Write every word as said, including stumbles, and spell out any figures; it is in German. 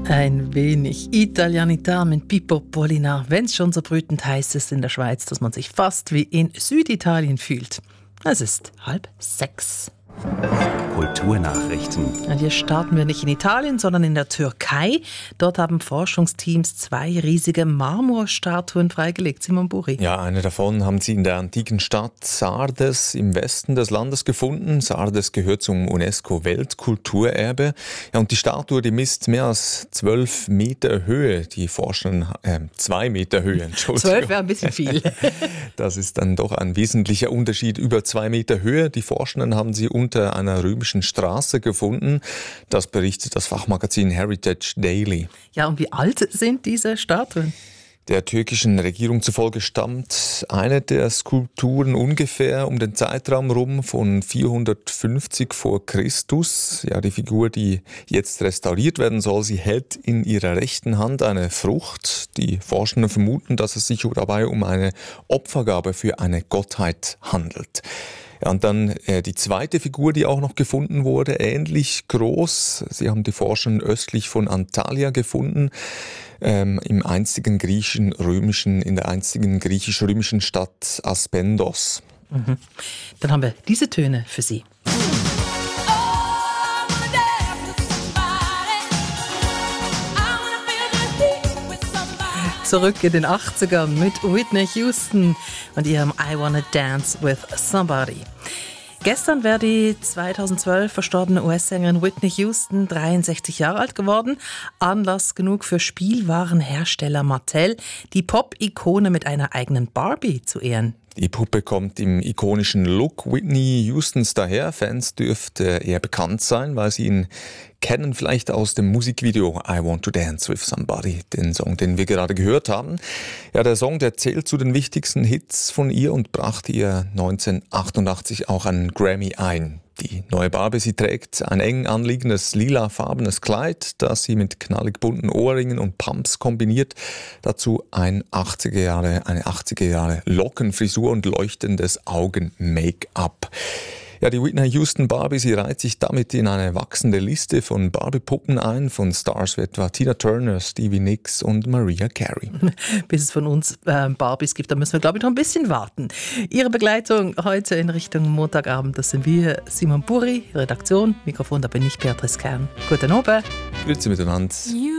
Ein wenig Italianità mit Pippo Polina. Wenn es schon so brütend heiß ist in der Schweiz, dass man sich fast wie in Süditalien fühlt. Es ist halb sechs. Kulturnachrichten. Hier starten wir nicht in Italien, sondern in der Türkei. Dort haben Forschungsteams zwei riesige Marmorstatuen freigelegt. Simon Buri. Ja, eine davon haben sie in der antiken Stadt Sardes im Westen des Landes gefunden. Sardes gehört zum UNESCO-Weltkulturerbe. Ja, und die Statue, die misst mehr als zwölf Meter Höhe. Die Forschenden, äh, zwei Meter Höhe, Entschuldigung. Zwölf wäre ein bisschen viel. Das ist dann doch ein wesentlicher Unterschied. Über zwei Meter Höhe. Die Forschenden haben sie unter einer römischen Straße gefunden. Das berichtet das Fachmagazin Heritage Daily. Ja, und wie alt sind diese Statuen? Der türkischen Regierung zufolge stammt eine der Skulpturen ungefähr um den Zeitraum rum von vierhundertfünfzig vor Christus. Ja, die Figur, die jetzt restauriert werden soll, sie hält in ihrer rechten Hand eine Frucht. Die Forschenden vermuten, dass es sich dabei um eine Opfergabe für eine Gottheit handelt. Ja, und dann äh, die zweite Figur, die auch noch gefunden wurde, ähnlich groß. Sie haben die Forscher östlich von Antalya gefunden, ähm, im einstigen griechisch-römischen, in der einstigen griechisch-römischen Stadt Aspendos. Mhm. Dann haben wir diese Töne für Sie. Zurück in den achtzigern mit Whitney Houston und ihrem I Wanna Dance with Somebody. Gestern wäre die zweitausendzwölf verstorbene U S-Sängerin Whitney Houston dreiundsechzig Jahre alt geworden. Anlass genug für Spielwarenhersteller Mattel, die Pop-Ikone mit einer eigenen Barbie zu ehren. Die Puppe kommt im ikonischen Look Whitney Houstons daher. Fans dürfte eher bekannt sein, weil sie ihn kennen, vielleicht aus dem Musikvideo I Want to Dance with Somebody, den Song, den wir gerade gehört haben. Ja, der Song, der zählt zu den wichtigsten Hits von ihr und brachte ihr neunzehnhundertachtundachtzig auch einen Grammy ein. Die neue Barbie, sie trägt ein eng anliegendes lilafarbenes Kleid, das sie mit knallig bunten Ohrringen und Pumps kombiniert. Dazu ein achtziger Jahre, eine achtziger Jahre Lockenfrisur und leuchtendes Augen-Make-up. Ja, die Whitney Houston Barbie, sie reiht sich damit in eine wachsende Liste von Barbie-Puppen ein, von Stars wie etwa Tina Turner, Stevie Nicks und Mariah Carey. Bis es von uns äh, Barbies gibt, da müssen wir, glaube ich, noch ein bisschen warten. Ihre Begleitung heute in Richtung Montagabend, das sind wir, Simon Buri, Redaktion, Mikrofon, da bin ich, Beatrice Kern. Guten Abend. Grüezi miteinander.